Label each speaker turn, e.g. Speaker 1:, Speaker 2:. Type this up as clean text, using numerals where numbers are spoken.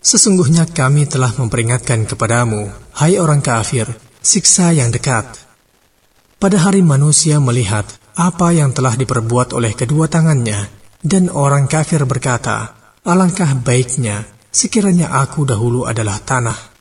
Speaker 1: Sesungguhnya kami telah memperingatkan kepadamu, hai orang kafir, siksa yang dekat. Pada hari manusia melihat apa yang telah diperbuat oleh kedua tangannya, dan orang kafir berkata, alangkah baiknya sekiranya aku dahulu adalah tanah.